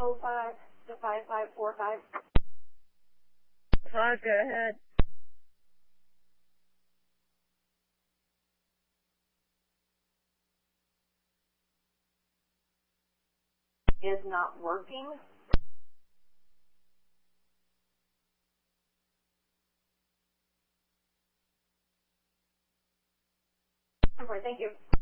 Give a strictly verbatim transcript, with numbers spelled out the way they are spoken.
oh five to five five four five. Five, go ahead. Is not working. All right, thank you.